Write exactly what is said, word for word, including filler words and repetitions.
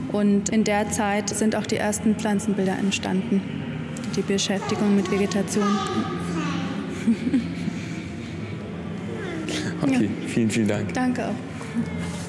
Und in der Zeit sind auch die ersten Pflanzenbilder entstanden, die Beschäftigung mit Vegetation. Okay, vielen, vielen Dank. Danke auch.